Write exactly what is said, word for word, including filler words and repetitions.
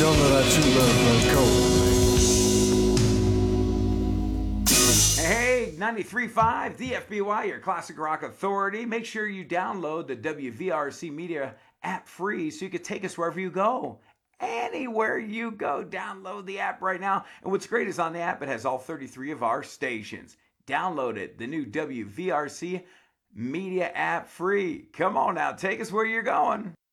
tell me that you love the cold. Hey, ninety-three point five, the F B Y, your classic rock authority. Make sure you download the W V R C Media app free so you can take us wherever you go. Anywhere you go, download the app right now. And what's great is on the app, it has all thirty-three of our stations. Download it, the new W V R C Media app free. Come on now, take us where you're going.